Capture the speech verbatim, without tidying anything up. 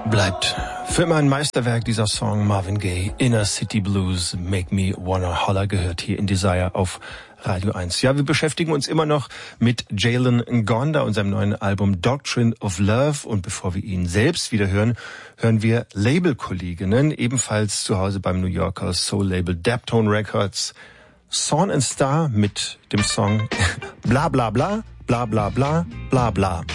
Bleibt für immer ein Meisterwerk dieser Song Marvin Gaye, Inner City Blues, Make Me Wanna Holler, gehört hier in Desire auf Radio eins. Ja, wir beschäftigen uns immer noch mit Jalen Ngonda und seinem neuen Album Doctrine of Love. Und bevor wir ihn selbst wieder hören, hören wir Labelkolleginnen, ebenfalls zu Hause beim New Yorker Soul-Label Daptone Records, Sawn and Star mit dem Song Bla Bla Bla, Bla Bla Bla, Bla Bla.